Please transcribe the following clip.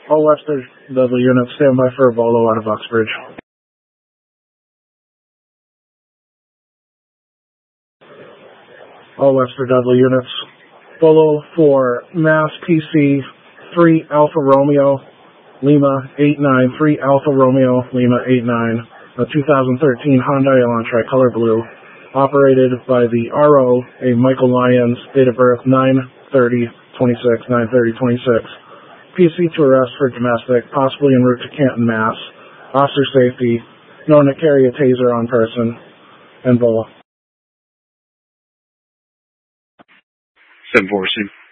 All Webster Dudley units stand by for a bolo out of Uxbridge. All Webster Dudley units. Bolo for Mass PC 3 Alpha Romeo Lima 89 3 Alpha Romeo Lima 89, a 2013 Hyundai Elantra tricolor blue, operated by the RO, a Michael Lyons, date of birth 9/30/26, 9/30/26. PC to arrest for domestic, possibly en route to Canton, Mass. Officer safety, known to carry a taser on person, and bolo. 7-4,